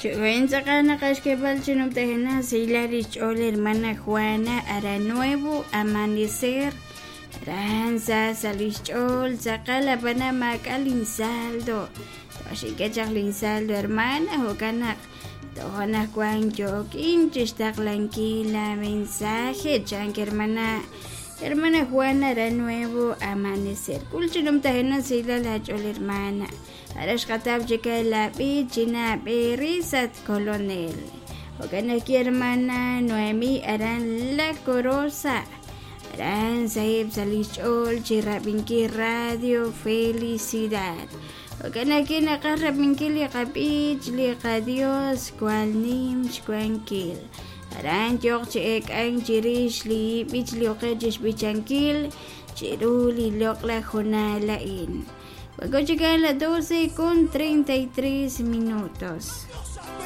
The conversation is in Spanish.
Chuentzaqana qashkepalchinum tejena Silarich Ole hermana Juana Ara Nuevo Amanecer Ranza Salichol Zakala Panama Calinsaldo Toshi Linsaldo hermana Jocanak Tohana Juan Joaquín Chistaklanquila mensaje Chanque hermana Juana Ara Nuevo Amanecer Kulchinum tejena Silarich Ole hermana Arash katab jika labi China Berisat Colonel Ogana ki hermana Noemi Aran La Corosa Aran Sahib Salichol Chirapinki Radio Felicidad Ogana ki nakarapinki Liqapich Liqadios Kualnim Shkuankil Aran Jok Chek Ang Chirish Li Bich Liokejish Bichankil Chiruli Lokla Jonalain Luego llegan las 12:33.